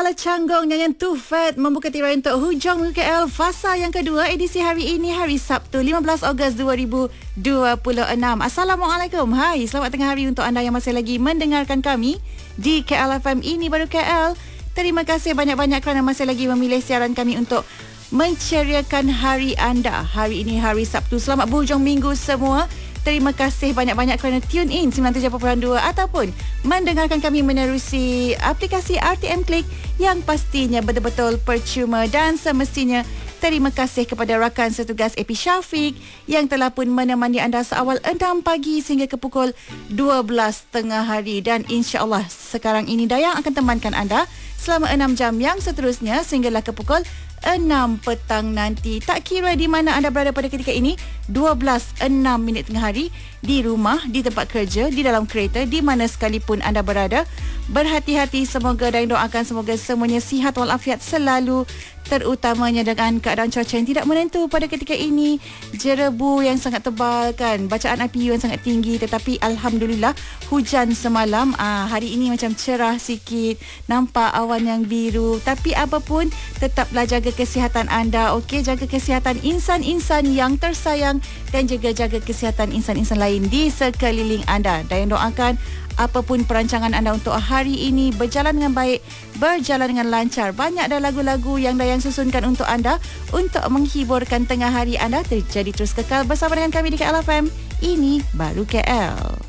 Kuala Canggung nyanyian Tufat membuka tirai untuk hujung KL fasa yang kedua edisi hari ini, hari Sabtu 15 Ogos 2026. Assalamualaikum. Hai, selamat tengah hari untuk anda yang masih lagi mendengarkan kami di KL FM Ini Baru KL. Terima kasih banyak-banyak kerana masih lagi memilih siaran kami untuk menceriakan hari anda. Hari ini hari Sabtu. Selamat berhujung minggu semua. Terima kasih banyak-banyak kerana tune in 97.2 ataupun mendengarkan kami menerusi aplikasi RTM Klik yang pastinya betul-betul percuma, dan semestinya terima kasih kepada rakan setugas AP Syafiq yang telah pun menemani anda seawal 6 pagi sehingga ke pukul 12 tengah hari, dan insya-Allah sekarang ini Dayang akan temankan anda selama 6 jam yang seterusnya sehinggalah ke pukul 6 petang nanti. Tak kira di mana anda berada pada ketika ini, 12:06 tengah hari, di rumah, di tempat kerja, di dalam kereta, di mana sekalipun anda berada, berhati-hati semoga, dan doakan semoga semuanya sihat walafiat selalu, terutamanya dengan keadaan cuaca yang tidak menentu pada ketika ini, jerebu yang sangat tebal kan, bacaan IPU yang sangat tinggi, tetapi alhamdulillah hujan semalam. Hari ini macam cerah sikit, nampak awan yang biru, tapi apapun tetaplah jaga kesihatan anda, okey, jaga kesihatan insan-insan yang tersayang dan juga jaga kesihatan insan-insan lain di sekeliling anda. Dan doakan apapun perancangan anda untuk hari ini berjalan dengan baik, berjalan dengan lancar. Banyak dah lagu-lagu yang Dayang susunkan untuk anda untuk menghiburkan tengah hari anda. Jadi terus kekal bersama dengan kami di KL FM Ini Baru KL.